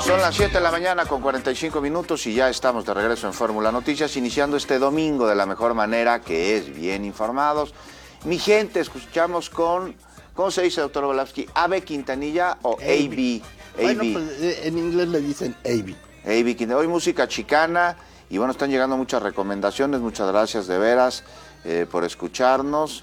Son las 7 de la mañana con 45 minutos y ya estamos de regreso en Fórmula Noticias, iniciando este domingo de la mejor manera, que es bien informados. Mi gente, escuchamos con, ¿cómo se dice, doctor Volavsky? ¿AB Quintanilla o AB? Bueno, pues en inglés le dicen AB. AB Quintanilla. Hoy música chicana y bueno, están llegando muchas recomendaciones, muchas gracias de veras por escucharnos.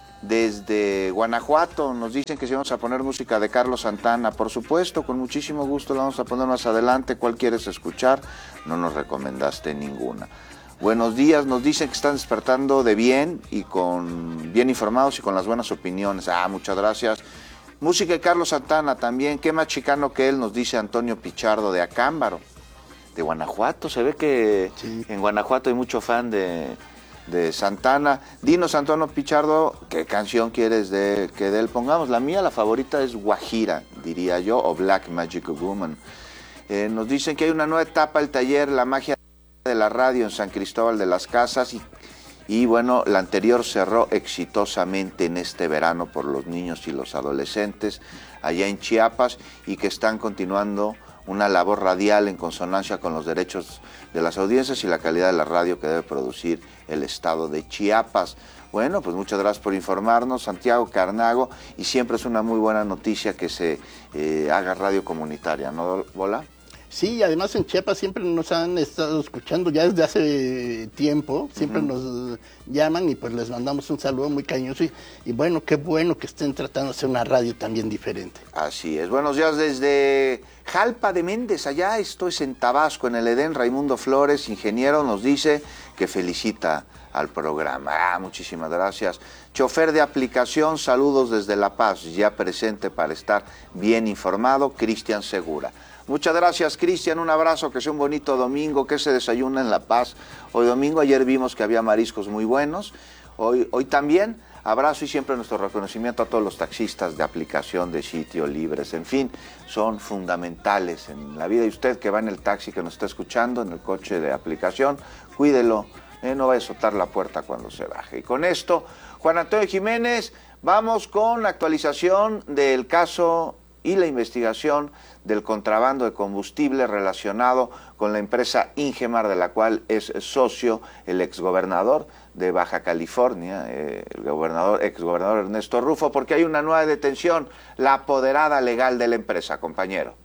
Desde Guanajuato nos dicen que si vamos a poner música de Carlos Santana, por supuesto, con muchísimo gusto la vamos a poner más adelante. ¿Cuál quieres escuchar? No nos recomendaste ninguna. Buenos días, nos dicen que están despertando de bien y bien informados y con las buenas opiniones. Muchas gracias. Música de Carlos Santana también, qué más chicano que él, nos dice Antonio Pichardo de Acámbaro, de Guanajuato. Se ve que sí, en Guanajuato hay mucho fan de Santana. Dinos, Antonio Pichardo, ¿qué canción quieres que de él pongamos? La mía, la favorita es Guajira, diría yo, o Black Magic Woman. Nos dicen que hay una nueva etapa, el taller La Magia de la Radio en San Cristóbal de las Casas y bueno, la anterior cerró exitosamente en este verano por los niños y los adolescentes allá en Chiapas y que están continuando una labor radial en consonancia con los derechos de las audiencias y la calidad de la radio que debe producir el estado de Chiapas. Bueno, pues muchas gracias por informarnos, Santiago Carnago, y siempre es una muy buena noticia que se haga radio comunitaria, ¿no, Bola? Sí, además en Chiapas siempre nos han estado escuchando ya desde hace tiempo, siempre nos llaman y pues les mandamos un saludo muy cariñoso y bueno, qué bueno que estén tratando de hacer una radio también diferente. Así es, buenos días desde Jalpa de Méndez, allá esto es en Tabasco, en el Edén. Raimundo Flores, ingeniero, nos dice que felicita al programa. Muchísimas gracias. Chofer de aplicación, saludos desde La Paz, ya presente para estar bien informado, Cristian Segura. Muchas gracias, Cristian, un abrazo, que sea un bonito domingo, que se desayuna en La Paz hoy domingo. Ayer vimos que había mariscos muy buenos, hoy también. Abrazo y siempre nuestro reconocimiento a todos los taxistas de aplicación, de sitio, libres, en fin, son fundamentales en la vida. Y usted que va en el taxi, que nos está escuchando, en el coche de aplicación, cuídelo, no vaya a soltar la puerta cuando se baje. Y con esto, Juan Antonio Jiménez, vamos con la actualización del caso y la investigación del contrabando de combustible relacionado con la empresa Ingemar, de la cual es socio el exgobernador de Baja California, el exgobernador Ernesto Rufo, porque hay una nueva detención, la apoderada legal de la empresa, compañero.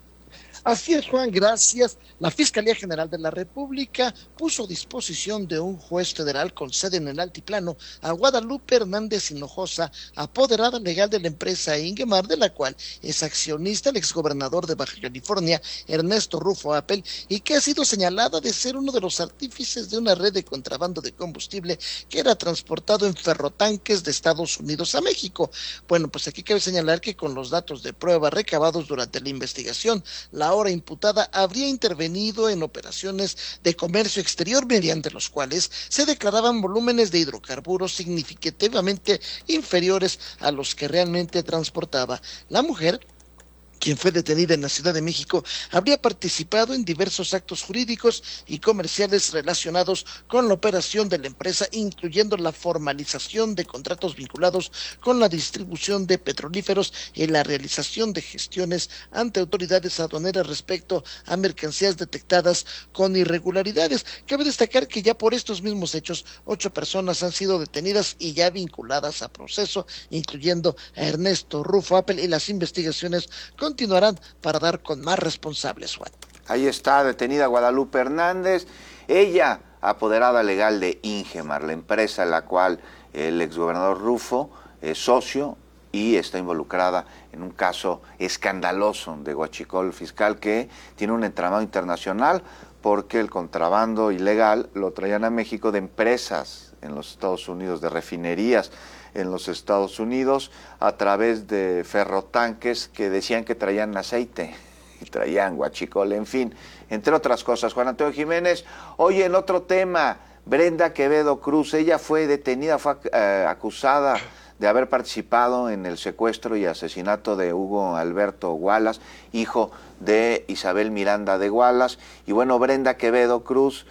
Así es, Juan, gracias. La Fiscalía General de la República puso a disposición de un juez federal con sede en el Altiplano a Guadalupe Hernández Hinojosa, apoderada legal de la empresa Ingemar, de la cual es accionista el exgobernador de Baja California, Ernesto Rufo Appel, y que ha sido señalada de ser uno de los artífices de una red de contrabando de combustible que era transportado en ferrotanques de Estados Unidos a México. Bueno, pues aquí cabe señalar que con los datos de prueba recabados durante la investigación, la ahora imputada habría intervenido en operaciones de comercio exterior mediante los cuales se declaraban volúmenes de hidrocarburos significativamente inferiores a los que realmente transportaba. La mujer, quien fue detenida en la Ciudad de México, habría participado en diversos actos jurídicos y comerciales relacionados con la operación de la empresa, incluyendo la formalización de contratos vinculados con la distribución de petrolíferos y la realización de gestiones ante autoridades aduaneras respecto a mercancías detectadas con irregularidades. Cabe destacar que ya por estos mismos hechos, 8 personas han sido detenidas y ya vinculadas a proceso, incluyendo a Ernesto Rufo Appel, y las investigaciones continuarán para dar con más responsables, Juan. Ahí está, detenida Guadalupe Hernández, ella apoderada legal de Ingemar, la empresa en la cual el exgobernador Rufo es socio y está involucrada en un caso escandaloso de huachicol fiscal que tiene un entramado internacional porque el contrabando ilegal lo traían a México de empresas en los Estados Unidos, de refinerías en los Estados Unidos, a través de ferrotanques que decían que traían aceite y traían huachicol, en fin, entre otras cosas. Juan Antonio Jiménez, hoy en otro tema, Brenda Quevedo Cruz, ella fue detenida, fue acusada de haber participado en el secuestro y asesinato de Hugo Alberto Wallace, hijo de Isabel Miranda de Wallace, y bueno, Brenda Quevedo Cruz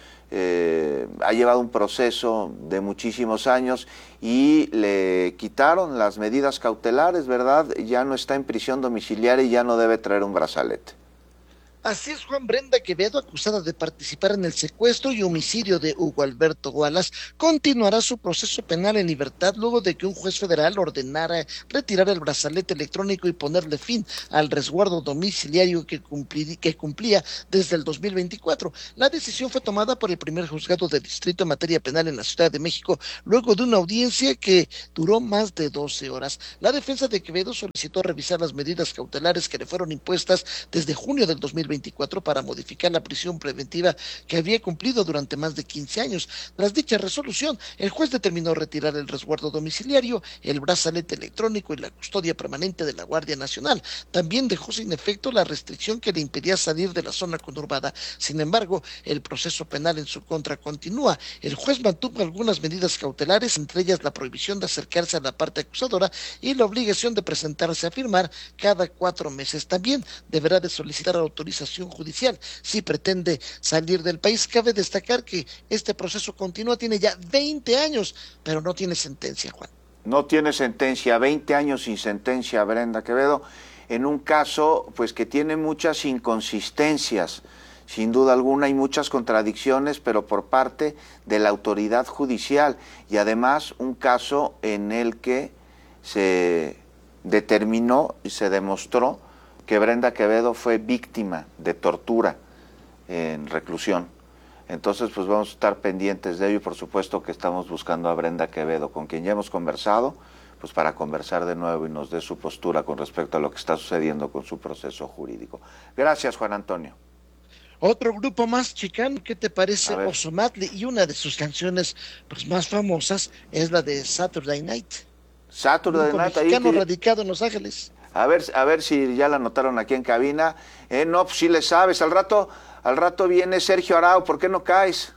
ha llevado un proceso de muchísimos años y le quitaron las medidas cautelares, ¿verdad? Ya no está en prisión domiciliaria y ya no debe traer un brazalete. Así es, Juan. Brenda Quevedo, acusada de participar en el secuestro y homicidio de Hugo Alberto Wallace, continuará su proceso penal en libertad luego de que un juez federal ordenara retirar el brazalete electrónico y ponerle fin al resguardo domiciliario que cumplía desde el 2024. La decisión fue tomada por el primer juzgado de distrito en materia penal en la Ciudad de México, luego de una audiencia que duró más de 12 horas. La defensa de Quevedo solicitó revisar las medidas cautelares que le fueron impuestas desde junio del 2024 para modificar la prisión preventiva que había cumplido durante más de 15 años. Tras dicha resolución, el juez determinó retirar el resguardo domiciliario, el brazalete electrónico y la custodia permanente de la Guardia Nacional. También dejó sin efecto la restricción que le impedía salir de la zona conurbada. Sin embargo, el proceso penal en su contra continúa. El juez mantuvo algunas medidas cautelares, entre ellas la prohibición de acercarse a la parte acusadora y la obligación de presentarse a firmar cada 4 meses. También deberá de solicitar autorización judicial si pretende salir del país. Cabe destacar que este proceso continúa, tiene ya 20 años, pero no tiene sentencia, Juan. No tiene sentencia, 20 años sin sentencia, Brenda Quevedo, en un caso pues que tiene muchas inconsistencias, sin duda alguna, hay muchas contradicciones, pero por parte de la autoridad judicial, y además un caso en el que se determinó y se demostró que Brenda Quevedo fue víctima de tortura en reclusión. Entonces, pues vamos a estar pendientes de ello y por supuesto que estamos buscando a Brenda Quevedo, con quien ya hemos conversado, pues para conversar de nuevo y nos dé su postura con respecto a lo que está sucediendo con su proceso jurídico. Gracias, Juan Antonio. Otro grupo más chicano, ¿qué te parece? Ozomatli, y una de sus canciones pues, más famosas es la de Saturday Night. Saturday Night, mexicano radicado en Los Ángeles. A ver si ya la anotaron aquí en cabina. No, pues sí le sabes. Al rato viene Sergio Arau, ¿por qué no caes?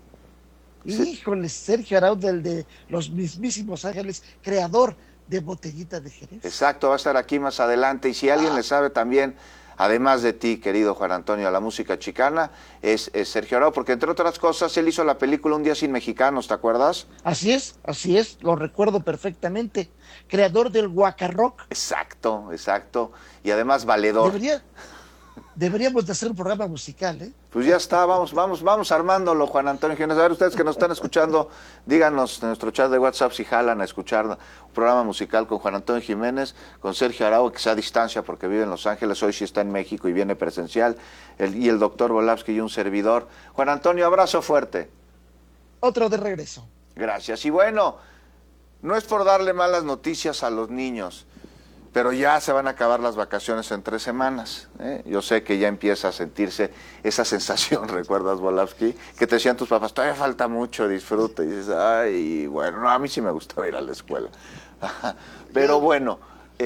Híjole, Sergio Arau, del de los mismísimos Ángeles, creador de Botellita de Jerez. Exacto, va a estar aquí más adelante. Y si alguien le sabe también, además de ti, querido Juan Antonio, a la música chicana, es Sergio Arau, porque entre otras cosas, él hizo la película Un Día Sin Mexicanos, ¿te acuerdas? Así es, lo recuerdo perfectamente. Creador del Guacarrock. Exacto. Y además valedor. Deberíamos de hacer un programa musical, ¿eh? Pues ya está, vamos armándolo, Juan Antonio Jiménez. A ver, ustedes que nos están escuchando, díganos en nuestro chat de WhatsApp si jalan a escuchar un programa musical con Juan Antonio Jiménez, con Sergio Arau, que sea a distancia porque vive en Los Ángeles, hoy sí está en México y viene presencial, y el doctor Volavsky y un servidor. Juan Antonio, abrazo fuerte. Otro de regreso. Gracias. Y bueno, no es por darle malas noticias a los niños, pero ya se van a acabar las vacaciones en 3 semanas. Yo sé que ya empieza a sentirse esa sensación, ¿recuerdas, Volavsky? Que te decían tus papás, todavía falta mucho, disfruta. Y dices, ay, bueno, no, a mí sí me gustaba ir a la escuela. Pero bueno,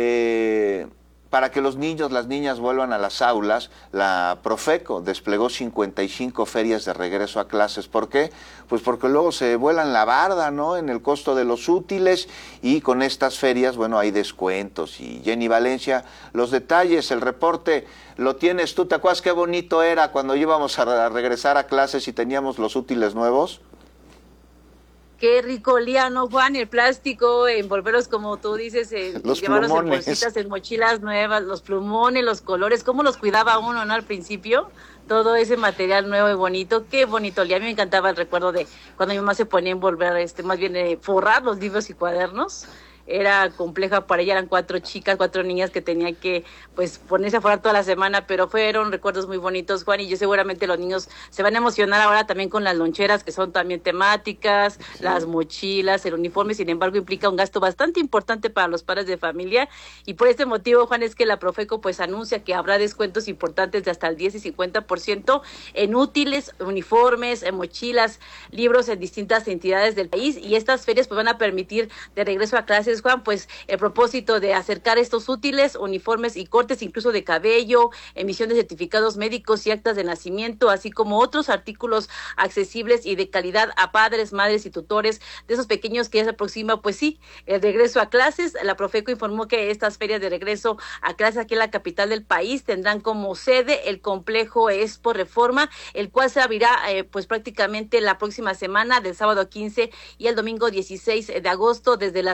para que los niños, las niñas vuelvan a las aulas, la Profeco desplegó 55 ferias de regreso a clases. ¿Por qué? Pues porque luego se vuelan la barda, ¿no?, en el costo de los útiles, y con estas ferias, bueno, hay descuentos. Y Jenny Valencia, los detalles, el reporte, lo tienes tú. ¿Te acuerdas qué bonito era cuando íbamos a regresar a clases y teníamos los útiles nuevos? Qué rico olía, ¿no, Juan? El plástico, envolverlos como tú dices, llevarlos en bolsitas, en mochilas nuevas, los plumones, los colores, cómo los cuidaba uno, ¿no? Al principio, todo ese material nuevo y bonito, qué bonito olía. A mí me encantaba el recuerdo de cuando mi mamá se ponía a envolver, más bien forrar los libros y cuadernos. Era compleja para ella, eran 4 chicas, 4 niñas que tenían que pues ponerse a forrar toda la semana, pero fueron recuerdos muy bonitos, Juan, y yo seguramente los niños se van a emocionar ahora también con las loncheras, que son también temáticas, sí, las mochilas, el uniforme. Sin embargo, implica un gasto bastante importante para los padres de familia, y por este motivo, Juan, es que la Profeco pues anuncia que habrá descuentos importantes de hasta el 10 y 50% en útiles, uniformes, en mochilas, libros en distintas entidades del país, y estas ferias pues van a permitir de regreso a clases, Juan, pues el propósito de acercar estos útiles, uniformes y cortes incluso de cabello, emisión de certificados médicos y actas de nacimiento, así como otros artículos accesibles y de calidad a padres, madres y tutores de esos pequeños que ya se aproxima, pues sí, el regreso a clases. La Profeco informó que estas ferias de regreso a clases aquí en la capital del país tendrán como sede el complejo Expo Reforma, el cual se abrirá pues prácticamente la próxima semana, del sábado 15 y el domingo 16 de agosto, desde las 9 de la mañana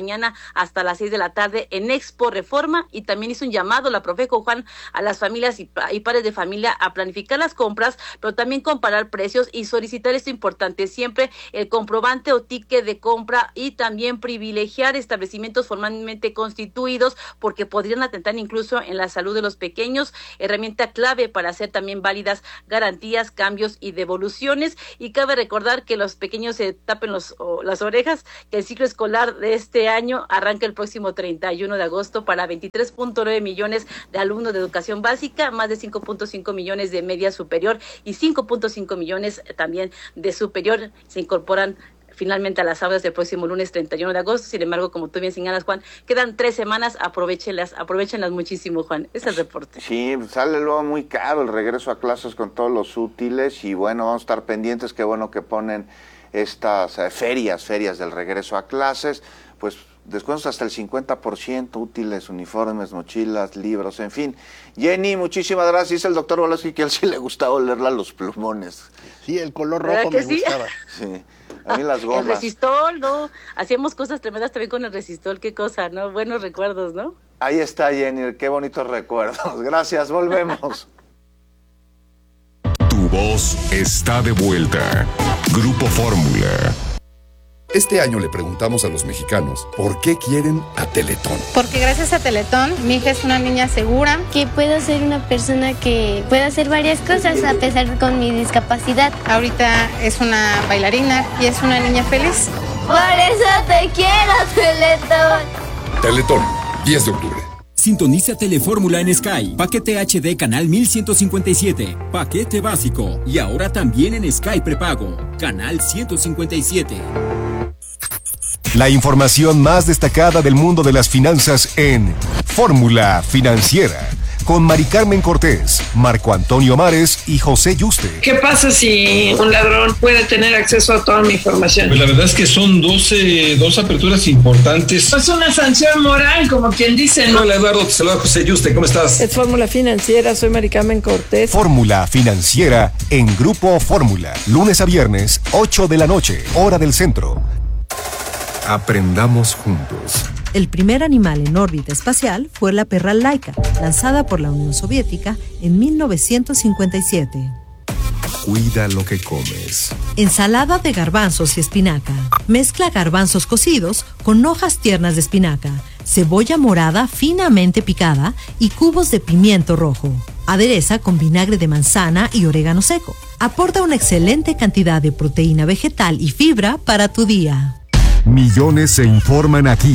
mañana hasta las 6 de la tarde en Expo Reforma, y también hizo un llamado la Profeco, Juan, a las familias y padres de familia a planificar las compras, pero también comparar precios y solicitar esto importante, siempre el comprobante o ticket de compra, y también privilegiar establecimientos formalmente constituidos porque podrían atentar incluso en la salud de los pequeños, herramienta clave para hacer también válidas garantías, cambios y devoluciones. Y cabe recordar que los pequeños se tapen las orejas, que el ciclo escolar de este año arranca el próximo 31 de agosto para 23.9 millones de alumnos de educación básica, más de 5.5 millones de media superior y 5.5 millones también de superior. Se incorporan finalmente a las aulas del próximo lunes 31 de agosto. Sin embargo, como tú bien señalas, Juan, quedan 3 semanas, aprovechenlas muchísimo, Juan. Es el reporte. Sí, sale luego muy caro el regreso a clases con todos los útiles, y bueno, vamos a estar pendientes. Qué bueno que ponen estas ferias del regreso a clases, pues descuentos hasta el 50%, útiles, uniformes, mochilas, libros, en fin. Jenny, muchísimas gracias. Dice el doctor Volaski que a él sí le gustaba olerla los plumones. Sí, el color rojo me gustaba. Sí, a mí las gomas. El resistol, ¿no? Hacíamos cosas tremendas también con el resistol, qué cosa, ¿no? Buenos recuerdos, ¿no? Ahí está, Jenny, qué bonitos recuerdos. Gracias, volvemos. Tu voz está de vuelta. Grupo Fórmula. Este año le preguntamos a los mexicanos por qué quieren a Teletón. Porque gracias a Teletón, mi hija es una niña segura. Que puedo ser una persona que puede hacer varias cosas a pesar con mi discapacidad. Ahorita es una bailarina y es una niña feliz. Por eso te quiero, Teletón. Teletón, 10 de octubre. Sintoniza Telefórmula en Sky. Paquete HD canal 1157. Paquete básico. Y ahora también en Sky prepago. Canal 157. La información más destacada del mundo de las finanzas en Fórmula Financiera, con Mari Carmen Cortés, Marco Antonio Mares y José Yuste. ¿Qué pasa si un ladrón puede tener acceso a toda mi información? Pues la verdad es que son dos aperturas importantes. Es una sanción moral, como quien dice, ¿no? Hola Eduardo, te saluda José Yuste, ¿cómo estás? Es Fórmula Financiera, soy Mari Carmen Cortés. Fórmula Financiera en Grupo Fórmula, lunes a viernes, 8 de la noche, hora del centro. Aprendamos juntos. El primer animal en órbita espacial fue la perra Laika, lanzada por la Unión Soviética en 1957. Cuida lo que comes. Ensalada de garbanzos y espinaca. Mezcla garbanzos cocidos con hojas tiernas de espinaca, cebolla morada finamente picada y cubos de pimiento rojo. Adereza con vinagre de manzana y orégano seco. Aporta una excelente cantidad de proteína vegetal y fibra para tu día. Millones se informan aquí.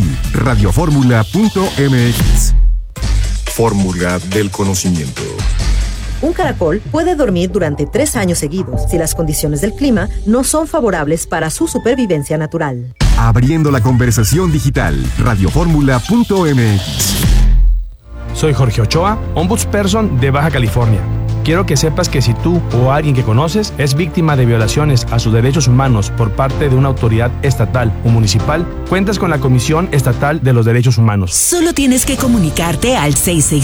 Radioformula.mx. Fórmula del conocimiento. Un caracol puede dormir durante 3 años seguidos si las condiciones del clima no son favorables para su supervivencia natural. Abriendo la conversación digital. Radioformula.mx. Soy Jorge Ochoa, Ombudsperson de Baja California. Quiero que sepas que si tú o alguien que conoces es víctima de violaciones a sus derechos humanos por parte de una autoridad estatal o municipal, cuentas con la Comisión Estatal de los Derechos Humanos. Solo tienes que comunicarte al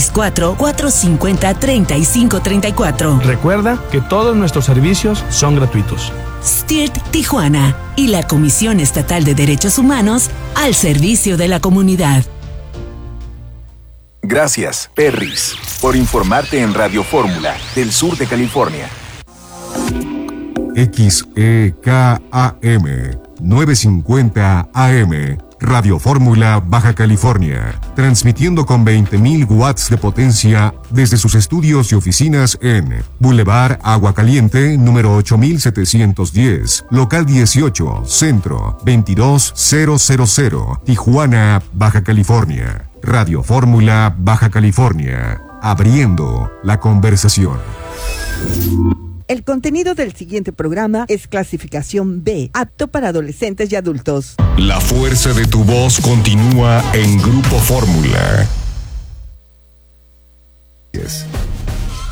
664-450-3534. Recuerda que todos nuestros servicios son gratuitos. STIRT Tijuana y la Comisión Estatal de Derechos Humanos al servicio de la comunidad. Gracias, Perris, por informarte en Radio Fórmula del sur de California. XEKAM 950 AM, Radio Fórmula Baja California, transmitiendo con 20.000 watts de potencia desde sus estudios y oficinas en Boulevard Agua Caliente, número 8710, local 18, centro 22000, Tijuana, Baja California. Radio Fórmula Baja California, abriendo la conversación. El contenido del siguiente programa es clasificación B, apto para adolescentes y adultos. La fuerza de tu voz continúa en Grupo Fórmula.